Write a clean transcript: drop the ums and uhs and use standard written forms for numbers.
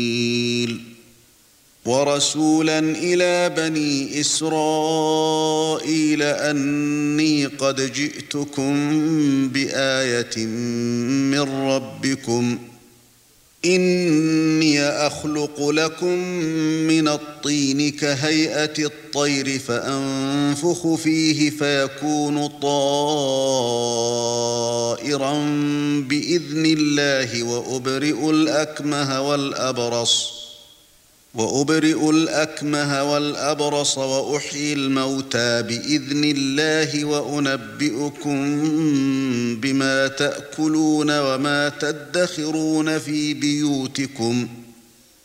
وَرَسُولًا إِلَى بَنِي إِسْرَائِيلَ أَنِّي قَدْ جِئْتُكُم بِآيَةٍ مِّن رَّبِّكُمْ إِنِّي أَخْلُقُ لَكُم مِّنَ الطِّينِ كَهَيْئَةِ الطَّيْرِ فَأَنفُخُ فِيهِ فَيَكُونُ طَائِرًا بِإِذْنِ اللَّهِ وَأُبْرِئُ الْأَكْمَهَ وَالْأَبْرَصَ وَأُحْيِي الموتى بإذن الله وأنبئكم بما تأكلون وما تدخرون في بيوتكم